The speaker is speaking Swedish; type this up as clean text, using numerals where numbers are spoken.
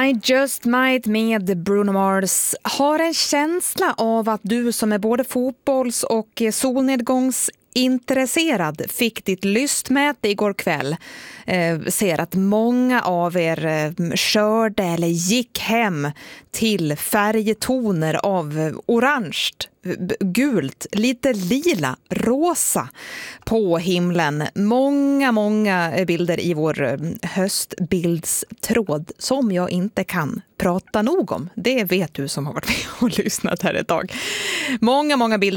I Just Might med Bruno Mars. Har en känsla av att du som är både fotbolls- och solnedgångsintresserad fick ditt lystmäte igår kväll. Ser att många av er körde eller gick hem till färgtoner av orange, gult, lite lila, rosa på himlen. Många bilder i vår höstbildstråd som jag inte kan prata nog om. Det vet du som har varit med och lyssnat här ett tag. Många bilder.